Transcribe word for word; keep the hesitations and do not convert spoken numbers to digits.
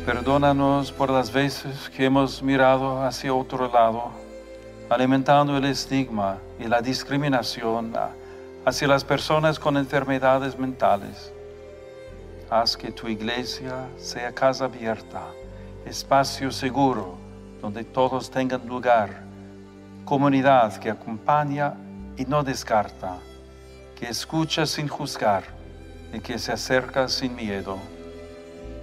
Perdónanos por las veces que hemos mirado hacia otro lado, alimentando el estigma y la discriminación hacia las personas con enfermedades mentales. Haz que tu iglesia sea casa abierta, espacio seguro donde todos tengan lugar, comunidad que acompaña y no descarta, que escucha sin juzgar y que se acerca sin miedo.